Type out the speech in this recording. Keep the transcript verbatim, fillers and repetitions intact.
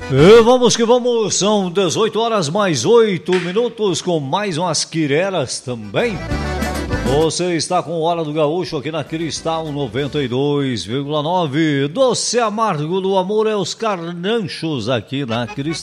E vamos que vamos, são dezoito horas mais oito minutos com mais umas quireras também. Você está com Hora do Gaúcho aqui na Cristal noventa e dois vírgula nove. Doce amargo do amor é os carnanchos aqui na Cristal.